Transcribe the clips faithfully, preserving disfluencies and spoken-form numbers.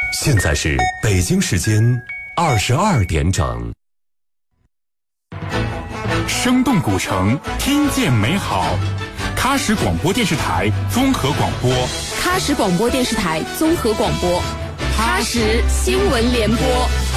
现在是北京时间二十二点整。 生动古城，听见美好。喀什广播电视台综合广播， 喀什广播电视台综合广播，喀什新闻联播。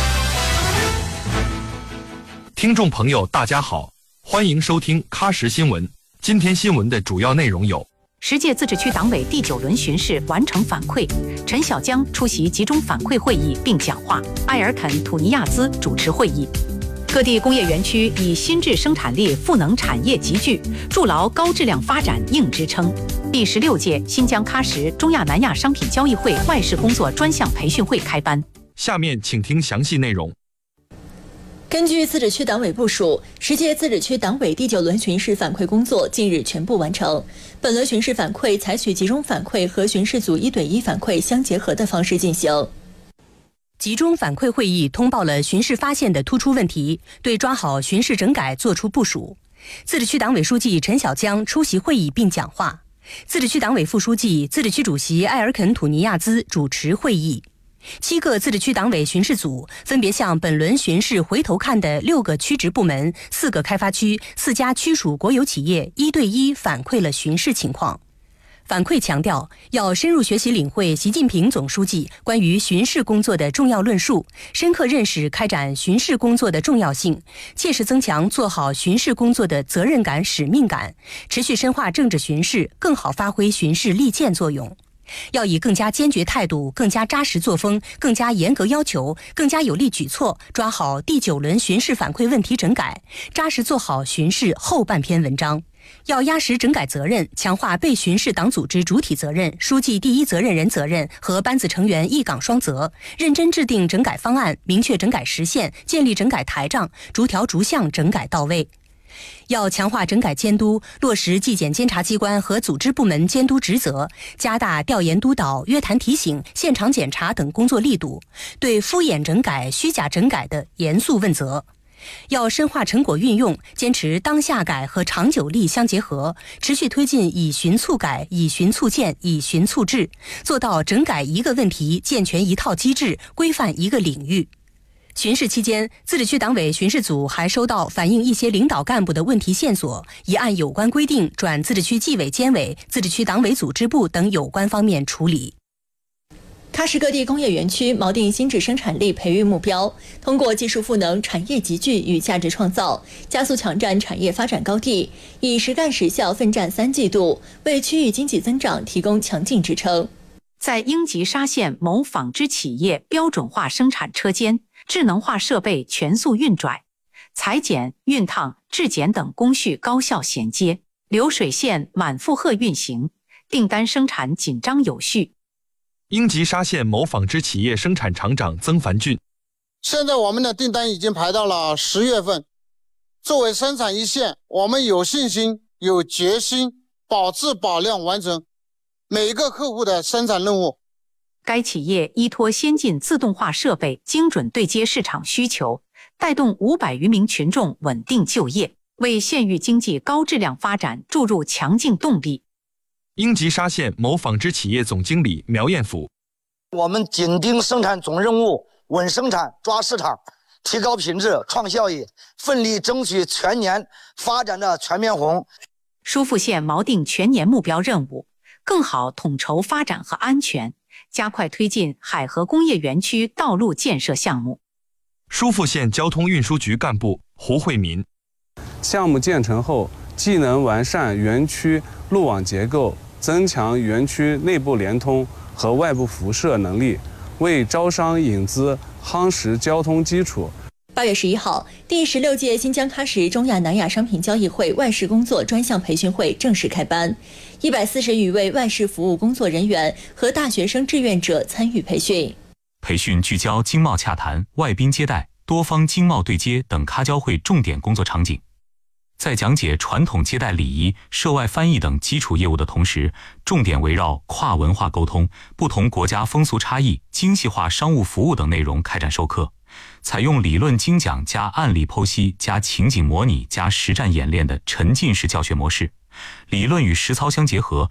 听众朋友，大家好，欢迎收听喀什新闻。今天新闻的主要内容有： 十届自治区党委第九轮巡视完成反馈，陈小江出席集中反馈会议并讲话，埃尔肯土尼亚兹主持会议。各地工业园区以新质生产力赋能产业集聚，筑牢高质量发展硬支撑。第十六届新疆喀什中亚南亚商品交易会外事工作专项培训会开班。 下面请听详细内容。 根据自治区党委部署，十届自治区党委第九轮巡视反馈工作近日全部完成。本轮巡视反馈采取集中反馈和巡视组一对一反馈相结合的方式进行。 集中反馈会议通报了巡视发现的突出问题，对抓好巡视整改作出部署。自治区党委书记陈小江出席会议并讲话，自治区党委副书记、自治区主席埃尔肯土尼亚兹主持会议。七个自治区党委巡视组分别向本轮巡视回头看的六个区直部门、四个开发区、四家区属国有企业一对一反馈了巡视情况。反馈强调，要深入学习领会习近平总书记关于巡视工作的重要论述，深刻认识开展巡视工作的重要性，切实增强做好巡视工作的责任感、使命感，持续深化政治巡视，更好发挥巡视利剑作用。要以更加坚决态度、更加扎实作风、更加严格要求、更加有力举措，抓好第九轮巡视反馈问题整改，扎实做好巡视后半篇文章。要压实整改责任，强化被巡视党组织主体责任、书记第一责任人责任和班子成员一岗双责，认真制定整改方案，明确整改时限，建立整改台账，逐条逐项整改到位。要强化整改监督，落实纪检监察机关和组织部门监督职责，加大调研督导、约谈提醒、现场检查等工作力度，对敷衍整改、虚假整改的严肃问责。要深化成果运用，坚持当下改和长久力相结合，持续推进以循促改、以循促建、以循促治，做到整改一个问题健全一套机制，规范一个领域。巡视期间，自治区党委巡视组还收到反映一些领导干部的问题线索，已按有关规定转自治区纪委监委、自治区党委组织部等有关方面处理。 喀什各地工业园区锚定新质生产力培育目标，通过技术赋能产业集聚与价值创造，加速抢占产业发展高地，以实干实效奋战三季度，为区域经济增长提供强劲支撑。 在英吉沙县某纺织企业标准化生产车间，智能化设备全速运转，裁剪、熨烫、制剪等工序高效衔接，流水线满负荷运行，订单生产紧张有序。 英吉沙县某纺织企业生产厂长曾凡俊： 现在我们的订单已经排到了十月份，作为生产一线，我们有信心、有决心，保质保量完成每一个客户的生产任务。 该企业依托先进自动化设备，精准对接市场需求，带动五百余名群众稳定就业，为县域经济高质量发展注入强劲动力。 英吉沙县某纺织企业总经理苗彦甫： 我们紧盯生产总任务，稳生产、抓市场，提高品质、创效益，奋力争取全年发展的全面红。 疏附县锚定全年目标任务，更好统筹发展和安全，加快推进海河工业园区道路建设项目。 疏附县交通运输局干部胡慧民： 项目建成后，既能完善园区路网结构，增强园区内部联通和外部辐射能力，为招商引资夯实交通基础。 八月十一号，第十六届新疆喀什中亚南亚商品交易会外事工作专项培训会正式开班，一百四十余位外事服务工作人员和大学生志愿者参与培训。 培训聚焦经贸洽谈、外宾接待、多方经贸对接等喀交会重点工作场景。在讲解传统接待礼仪、涉外翻译等基础业务的同时，重点围绕跨文化沟通、不同国家风俗差异、精细化商务服务等内容开展授课，采用理论精讲加案例剖析加情景模拟加实战演练的沉浸式教学模式，理论与实操相结合，